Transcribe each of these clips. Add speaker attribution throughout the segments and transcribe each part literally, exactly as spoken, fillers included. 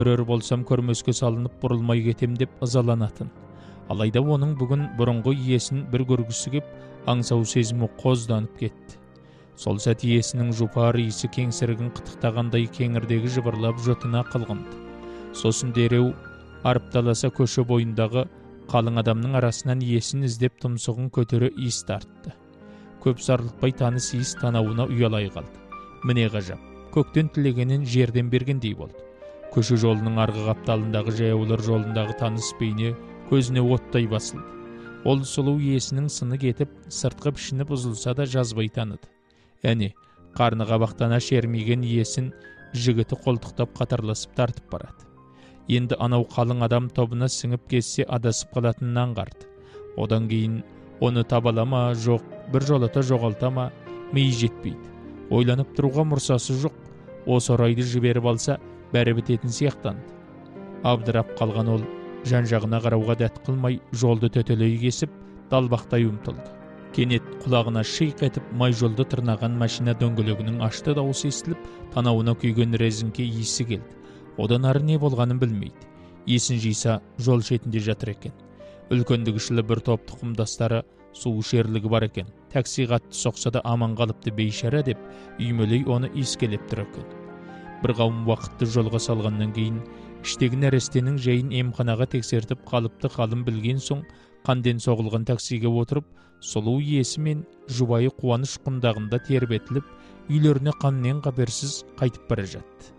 Speaker 1: көрөр болсам көрмөскө салынып бурулмай кетем деп ызаланатын. Алайда оның бүгін бұрынғы иесін бір көргісі кеп, аңсау сезімі қозданып кетті. Сол сәт иесінің жупар иісі кеңсірігін қытықтағандай кеңірдегі жыбырлап жотына қылғынды. Сосын дереу арыпталаса көші бойындағы қалың адамның арасынан иесін іздеп тұмсығын көтере иіс тартты. Көп сарылтпай таныс иіс танауына ұялай қалды. Міне ғажап, көктен тілегенін жерден бергендей болды. Көші жолының арғы қапталындағы жаяулар жолындағы таныс бейне көзіне оттай басылды. Ол сұлу иесінің сыны кетіп, сыртқы пішіні бұзылса да жазбай таныды. Әне, қарны қабақтана шермиген иесін жігіті қолтықтап қатарласып тартып барады. Енді анау қалың адам тобына сіңіп кетсе адасып қалатынын аңғарды. Одан кейін оны табалама, жоқ, бір жолата жоғалтама, миы жетпейді. Ойланып тұруға мұрсасы жоқ. Осы орайды жіберіп алса, бәрі бітетін сияқтанды. Абдырап қалған ол, жан-жағына қарауға дәт қылмай, жолды төтелей кесіп, далбақтай ұмтылды. Кенет құлағына шиқ етіп, май жолды тырнаған машина дөңгелегінің ашты дауысы естіліп, танауына күйген резіңке иісі келді. Одан ары не болғанын білмейді. Есін жиса, жол шетінде жатыр екен. Үлкендігішілі бір топ тұқымдастары су ішерлігі бар екен. Такси қатты соқса да аман қалыпты бейшара деп, үймелей оны иіскелеп тұр екен. Бір қауым уақытты жолға салғаннан кейін, іштегі нәрестенің жайын емханаға тексертіп қалыпты қалын білген соң, қанден соғылған таксиге отырып, сұлу иесі мен жұбайы қуаныш құндағында тербетіліп, үйлеріне қаннен қаперсіз қайтып бара жатты.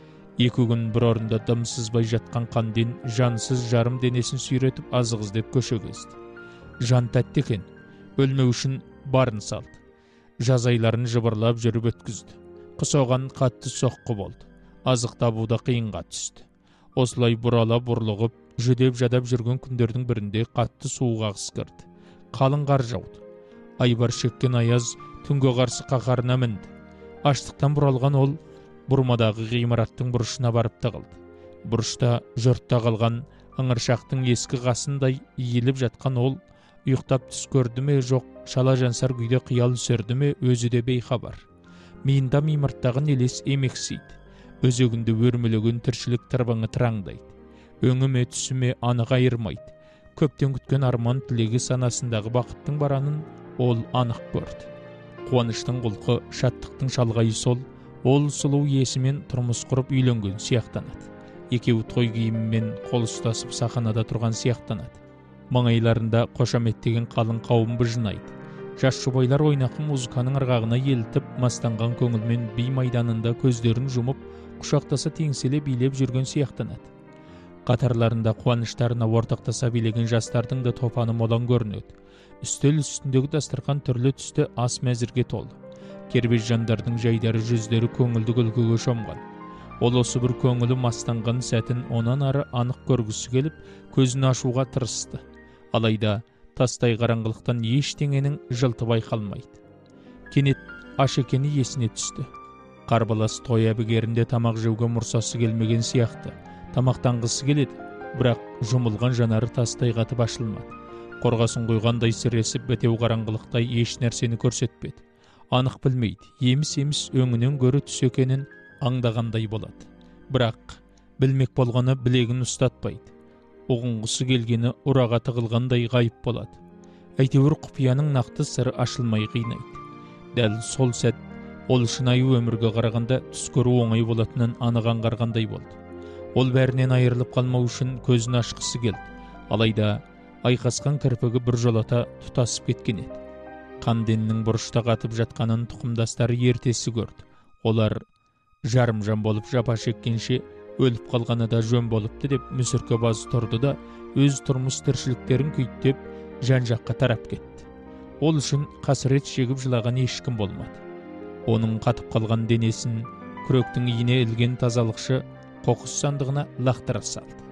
Speaker 1: Екі күн бір орында дымсызбай жатқан қанден жансыз жарым денесін сүйретіп азық іздеп көше кезді. Жан тәтті екен, өлмеу үшін барын салды. Жаз айларын жыбырлап жүріп өткізді. Қыс оған қатты соққы болды. Азық табуда қиынға түсті. Осылай бұрала бұрлығып, жүдеп жадап жүрген күндердің бірінде қатты суық ағыс кірді. Қалың қар жауды. Айбар шеккен аяз түнге қарсы қаһарына мінді. Аштықтан бұралған ол бұрмадағы ғимараттың бұрышына барып тығылды. Бұрышта жұртта қалған ыңыршақтың ескі қасындай иіліп жатқан ол ұйықтап түс көрді ме, жоқ, шала жансар күйде қиял сүрді ме, өзі де бейхабар. Миында мимырттаған елес емексейді. Өзегінде өрмелеген тіршілік тырбаңы тыраңдайды. Өңіме түсіме анық айырмайды. Көптен күткен арман тілегі санасындағы бақыттың баранын ол анық көрді. Қуаныштың құлқы, шаттықтың шалғайы сол, ол сұлу иесімен тұрмыс құрып үйленген сияқтанады. Екеуі той киімімен қол ұстасып саханада тұрған сияқтанады. Маңайларында қошаметтеген қалың қауым жинайды. Жас жұбайлар ойнақы музыканың ырғағына елітіп, мастанған көңілмен би майданында көздерін жұмып, құшақтаса теңселе билеп жүрген сияқтанады. Қатарларында қуаныштарына ортақтаса билеген жастардың да топаны молан көрінеді. Үстел үстіндегі дастархан түрлі түсті ас мәзірге толы. Кербез жандардың жайдары жүздері көңілді күлкіге шомған. Ол осы бір көңілі мастанған сәтін онан ары анық көргісі келіп, көзін ашуға тырысты. Алайда тастай қараңғылықтан ештеңенің жылты байқалмайды. Кенет аш екені есіне түсті. Қарбалас той әбігерінде тамақ жеуге мұрсасы келмеген сияқты. Тамақтанғысы келеді, бірақ жұмылған жанары тастай қатып ашылмады. Қорғасын қойғандай сіресіп, бітеу қараңғылықтай еш нәрсені көрсетпеді. Анық білмейді, еміс-еміс өңінен гөрі түс екенін аңдағандай болады. Бірақ білмек болғаны білегін ұстатпайды. Оғынғысы келгені ұраға тығылғандай ғайып болады. Әйтеуір құпияның нақты сыры ашылмай қинайды. Дәл сол сәт ол шынайы өмірге қарағанда түс көру оңай болатынын анық аңғарғандай болды. Ол бәрінен айырылып қалмау үшін көзін ашқысы келді. Алайда айқасқан кірпігі бір жолата тұтасып кеткен еді. Қанденнің бұрышта қатып жатқанын тұқымдастары ертесі көрді. Олар жарым-жан болып жапа шеккенше өліп қалғаны да жөн болыпты деп мүсірке базы тұрды да өз тұрмыс тіршіліктерін күйттеп жан-жаққа тарап кетті. Ол үшін қасірет шегіп жылаған ешкім болмады. Оның қатып қалған денесін күректің иіне ілген тазалықшы қоқыс сандығына лақтыра салды.